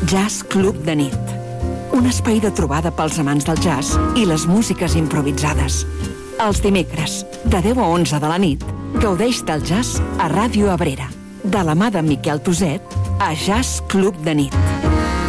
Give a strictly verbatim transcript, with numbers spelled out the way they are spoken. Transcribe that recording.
Jazz Club de nit. Un espai de trobada pels amants del jazz i les músiques improvisades. Els dimecres, de deu a onze de la nit, gaudeix del jazz a Ràdio Abrera. De la mà de Miquel Toset, a Jazz Club de nit.